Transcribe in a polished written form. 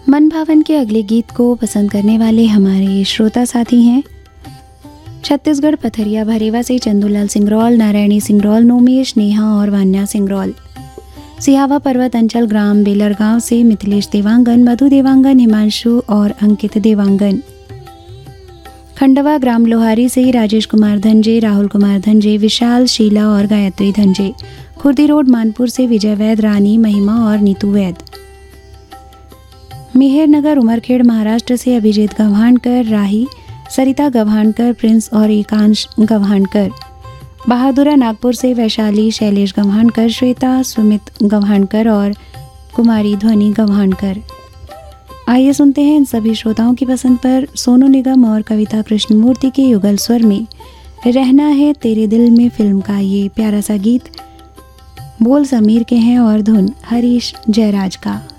मन भावन के अगले गीत को पसंद करने वाले हमारे श्रोता साथी हैं छत्तीसगढ़ पथरिया भरेवा से चंदूलाल सिंगरौल, नारायणी सिंगरौल, नोमेश, नेहा और वान्या सिंगरौल। सिहावा पर्वत अंचल ग्राम बेलरगांव से मिथिलेश देवांगन, मधु देवांगन, हिमांशु और अंकित देवांगन। खंडवा ग्राम लोहारी से राजेश कुमार धनजे, राहुल कुमार धनजे, विशाल, शीला और गायत्री धनजे। खुर्दी रोड मानपुर से विजय वैद, रानी, महिमा और नीतू वैद। मेहरनगर उमरखेड़ महाराष्ट्र से अभिजीत गव्हाणकर, राही, सरिता गव्हाणकर, प्रिंस और एकांश गव्हाणकर। बहादुरा नागपुर से वैशाली, शैलेश गव्हाणकर, श्वेता, सुमित गव्हाणकर और कुमारी ध्वनि गव्हाणकर। आइए सुनते हैं इन सभी श्रोताओं की पसंद पर सोनू निगम और कविता कृष्णमूर्ति के युगल स्वर में रहना है तेरे दिल में फिल्म का ये प्यारा सा गीत। बोल समीर के हैं और धुन हरीश जयराज का।